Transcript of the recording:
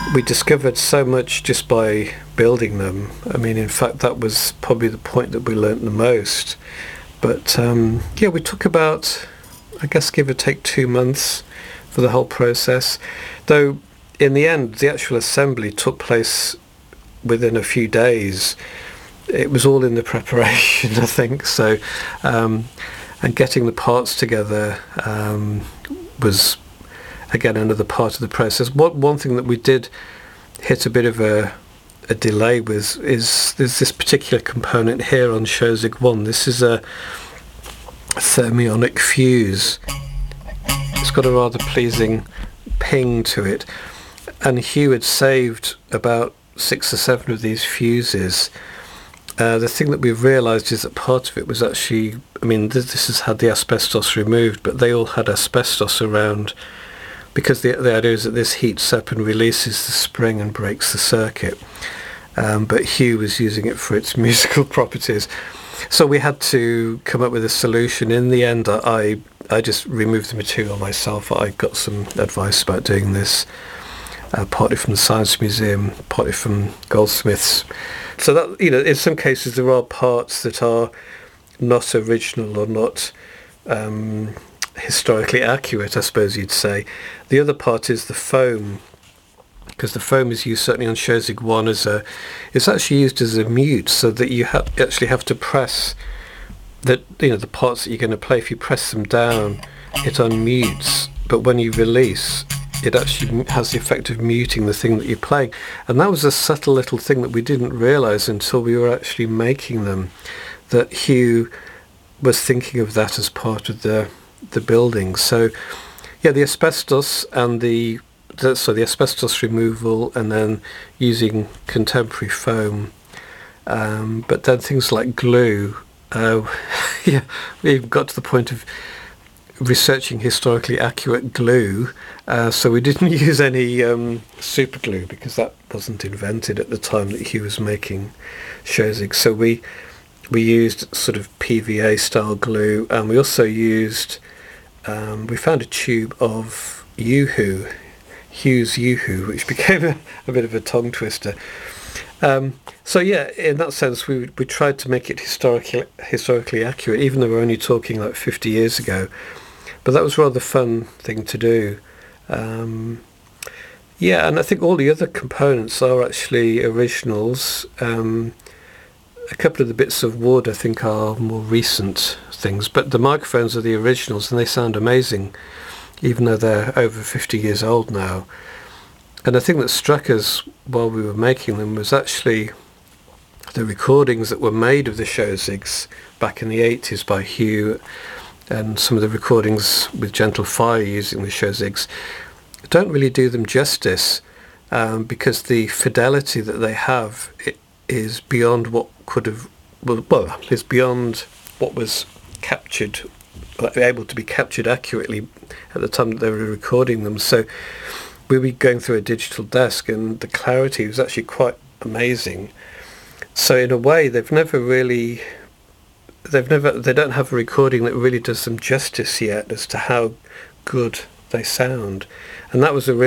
we discovered so much just by building them. I mean, in fact, that was probably the point that we learnt the most. But yeah, we took about, I guess, give or take 2 months for the whole process. Though, in the end, the actual assembly took place within a few days. It was all in the preparation, I think. So, and getting the parts together was, again, another part of the process. One thing that we did hit a bit of a delay with is there's this particular component here on Shozig 1. This is a thermionic fuse. It's got a rather pleasing ping to it. And Hugh had saved about 6 or 7 of these fuses. The thing that we've realised is that part of it was actually, I mean, this has had the asbestos removed, but they all had asbestos around, because the idea is that this heats up and releases the spring and breaks the circuit. But Hugh was using it for its musical properties. So we had to come up with a solution. In the end, I just removed the material myself. I got some advice about doing this, partly from the Science Museum, partly from Goldsmiths. So that, you know, in some cases there are parts that are not original or not historically accurate, I suppose you'd say. The other part is the foam, because the foam is used certainly on Shozig 1 it's actually used as a mute, so that you actually have to press that, you know, the parts that you're going to play. If you press them down, it unmutes, but when you release, it actually has the effect of muting the thing that you're playing. And that was a subtle little thing that we didn't realise until we were actually making them, that Hugh was thinking of that as part of the building. So yeah, the asbestos and the asbestos removal, and then using contemporary foam, but then things like glue. Yeah, we've got to the point of researching historically accurate glue, so we didn't use any super glue, because that wasn't invented at the time that Hugh was making Shozig. So we used sort of PVA style glue, and we also used we found a tube of Yoo-hoo, Hugh's Yoo-hoo, which became a bit of a tongue twister. So yeah, in that sense, we tried to make it historically accurate, even though we're only talking like 50 years ago. But that was a rather fun thing to do. Yeah, and I think all the other components are actually originals. A couple of the bits of wood, I think, are more recent things, but the microphones are the originals, and they sound amazing, even though they're over 50 years old now. And the thing that struck us while we were making them was actually the recordings that were made of the Shozigs back in the 80s by Hugh, and some of the recordings with Gentle Fire using the Shozigs don't really do them justice, because the fidelity that they have is beyond what could have, well, is beyond what was captured, able to be captured accurately at the time that they were recording them. So we were going through a digital desk, and the clarity was actually quite amazing. So in a way, they don't have a recording that really does them justice yet as to how good they sound. And that was a real